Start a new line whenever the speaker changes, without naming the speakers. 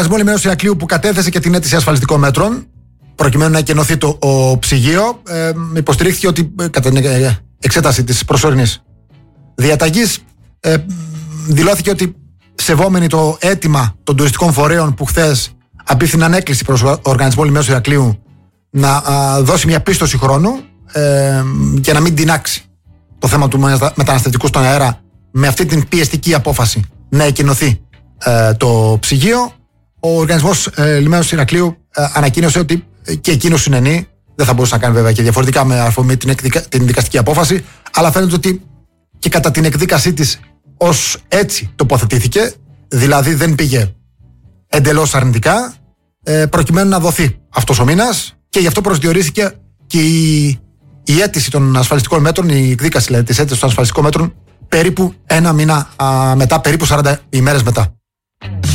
Οργανισμό Λιμένος Ηρακλείου που κατέθεσε και την αίτηση ασφαλιστικών μέτρων προκειμένου να εκενωθεί το ψυγείο, υποστηρίχθηκε ότι κατά την εξέταση της προσωρινής διαταγής δηλώθηκε ότι σεβόμενοι το αίτημα των τουριστικών φορέων που χθες απίφθηναν έκκληση προς ο Οργανισμό Λιμένος Ηρακλείου να δώσει μια πίστοση χρόνου και να μην τινάξει το θέμα του μεταναστευτικού στον αέρα με αυτή την πιεστική απόφαση να εκενωθεί το ψυγείο. Ο Οργανισμός Λιμένος Ηρακλείου ανακοίνωσε ότι και εκείνος συνενεί, δεν θα μπορούσε να κάνει βέβαια και διαφορετικά με αφορμή την δικαστική απόφαση, αλλά φαίνεται ότι και κατά την εκδίκασή της ως έτσι τοποθετήθηκε, δηλαδή δεν πήγε εντελώς αρνητικά, προκειμένου να δοθεί αυτός ο μήνας, και γι' αυτό προσδιορίστηκε και η αίτηση των ασφαλιστικών μέτρων, η εκδίκαση δηλαδή της αίτησης των ασφαλιστικών μέτρων περίπου ένα μήνα μετά, περίπου 40 ημέρες μετά.